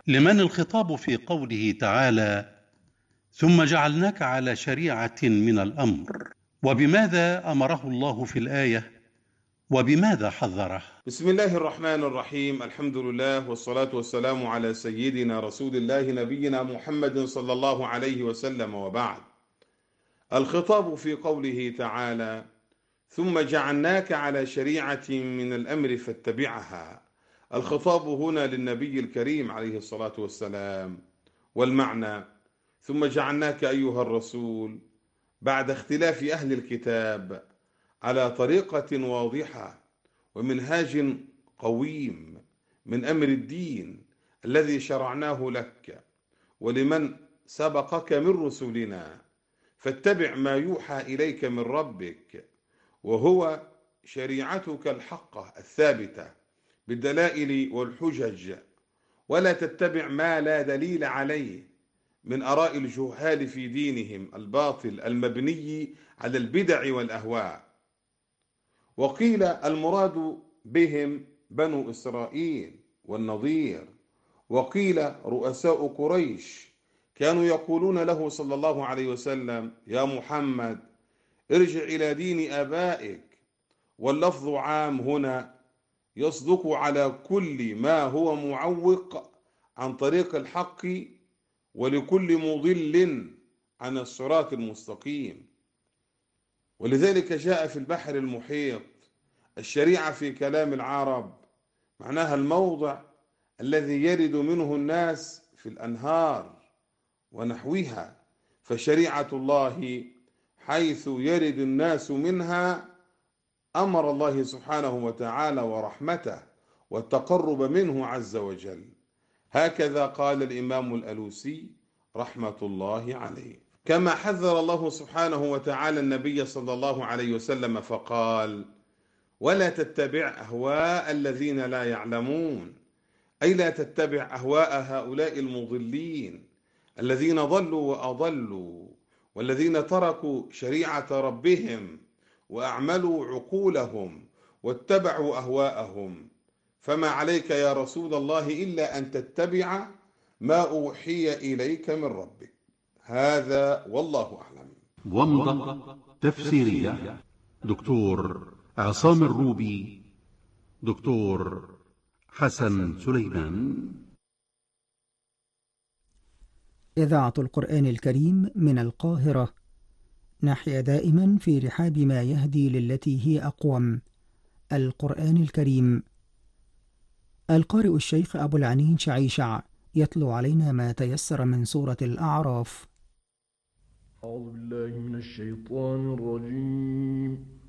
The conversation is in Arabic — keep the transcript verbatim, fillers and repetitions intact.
لمن الخطاب في قوله تعالى: ثم جعلناك على شريعة من الأمر؟ وبماذا أمره الله في الآية؟ وبماذا حذره؟ بسم الله الرحمن الرحيم. الحمد لله والصلاة والسلام على سيدنا رسول الله نبينا محمد صلى الله عليه وسلم، وبعد. الخطاب في قوله تعالى: ثم جعلناك على شريعة من الأمر فاتبعها. الخطاب هنا للنبي الكريم عليه الصلاة والسلام، والمعنى: ثم جعلناك أيها الرسول بعد اختلاف أهل الكتاب على طريقة واضحة ومنهاج قويم من أمر الدين الذي شرعناه لك ولمن سبقك من رسلنا، فاتبع ما يوحى إليك من ربك، وهو شريعتك الحقة الثابتة بالدلائل والحجج، ولا تتبع ما لا دليل عليه من آراء الجهال في دينهم الباطل المبني على البدع والأهواء. وقيل المراد بهم بنو إسرائيل والنضير، وقيل رؤساء قريش كانوا يقولون له صلى الله عليه وسلم: يا محمد ارجع إلى دين آبائك. واللفظ عام هنا يصدق على كل ما هو معوق عن طريق الحق ولكل مضل عن الصراط المستقيم. ولذلك جاء في البحر المحيط: الشريعة في كلام العرب معناها الموضع الذي يرد منه الناس في الأنهار ونحوها، فشريعة الله حيث يرد الناس منها أمر الله سبحانه وتعالى ورحمته والتقرب منه عز وجل. هكذا قال الإمام الألوسي رحمة الله عليه. كما حذر الله سبحانه وتعالى النبي صلى الله عليه وسلم فقال: ولا تتبع أهواء الذين لا يعلمون، أي لا تتبع أهواء هؤلاء المضلين الذين ضلوا وأضلوا، والذين تركوا شريعة ربهم وأعملوا عقولهم واتبعوا أهواءهم. فما عليك يا رسول الله إلا أن تتبع ما أوحي إليك من ربك. هذا والله أعلم. ومضة تفسيرية، دكتور عصام الروبي، دكتور حسن سليمان. إذاعة القرآن الكريم من القاهرة، نحيا دائما في رحاب ما يهدي للتي هي أقوم، القرآن الكريم. القارئ الشيخ أبو العنين شعيشع يتلو علينا ما تيسر من سورة الأعراف. أعوذ بالله من الشيطان الرجيم.